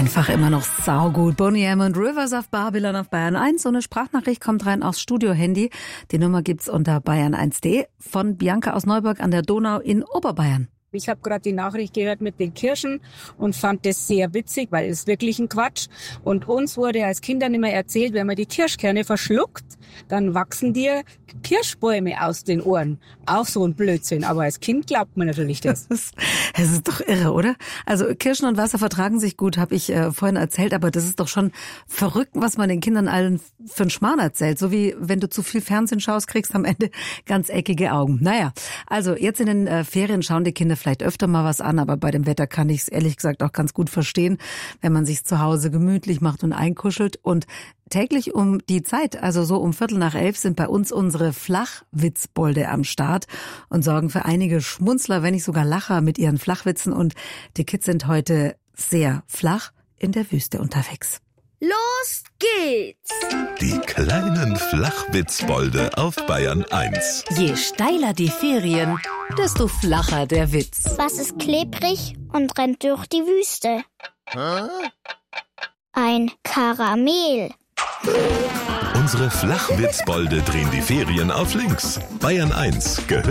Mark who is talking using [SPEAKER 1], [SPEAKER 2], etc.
[SPEAKER 1] Einfach immer noch saugut. Boney M. und Rivers of Babylon auf Bayern 1. So eine Sprachnachricht kommt rein aufs Studio-Handy. Die Nummer gibt's unter bayern1.de von Bianca aus Neuburg an der Donau in Oberbayern.
[SPEAKER 2] Ich habe gerade die Nachricht gehört mit den Kirschen und fand das sehr witzig, weil es wirklich ein Quatsch. Und uns wurde als Kindern immer erzählt, wenn man die Kirschkerne verschluckt, dann wachsen dir Kirschbäume aus den Ohren. Auch so ein Blödsinn, aber als Kind glaubt man natürlich das.
[SPEAKER 1] Es ist doch irre, oder? Also Kirschen und Wasser vertragen sich gut, habe ich vorhin erzählt, aber das ist doch schon verrückt, was man den Kindern allen für einen Schmarrn erzählt. So wie wenn du zu viel Fernsehen schaust, kriegst am Ende ganz eckige Augen. Naja, also jetzt in den Ferien schauen die Kinder vielleicht öfter mal was an, aber bei dem Wetter kann ich es ehrlich gesagt auch ganz gut verstehen, wenn man sich zu Hause gemütlich macht und einkuschelt. Und täglich um die Zeit, also so um 11:15 sind bei uns unsere Flachwitzbolde am Start und sorgen für einige Schmunzler, wenn nicht sogar Lacher mit ihren Flachwitzen. Und die Kids sind heute sehr flach in der Wüste unterwegs.
[SPEAKER 3] Los geht's!
[SPEAKER 4] Die kleinen Flachwitzbolde auf Bayern 1.
[SPEAKER 1] Je steiler die Ferien, desto flacher der Witz.
[SPEAKER 3] Was ist klebrig und rennt durch die Wüste? Ein Karamell.
[SPEAKER 4] Unsere Flachwitzbolde drehen die Ferien auf links. Bayern 1 gehört